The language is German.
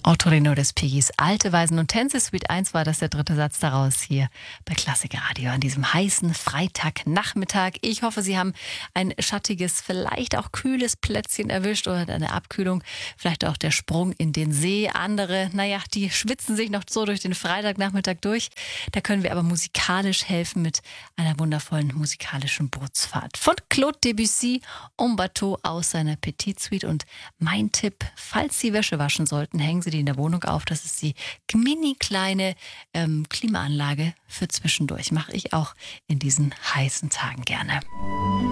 Ottorino des Piggies, Alte Weisen und Tänze, Suite 1 war das der dritte Satz daraus hier bei Klassik Radio an diesem heißen Freitagnachmittag. Ich hoffe, Sie haben ein schattiges, vielleicht auch kühles Plätzchen erwischt oder eine Abkühlung, vielleicht auch der Sprung in den See. Andere, die schwitzen sich noch so durch den Freitagnachmittag durch. Da können wir aber musikalisch helfen mit einer wundervollen musikalischen Bootsfahrt. Von Claude Debussy, En Bateau aus seiner Petite Suite. Und mein Tipp, falls Sie Wäsche waschen sollten, hängen Sie die in der Wohnung auf. Das ist die mini kleine Klimaanlage für zwischendurch. Mache ich auch in diesen heißen Tagen gerne.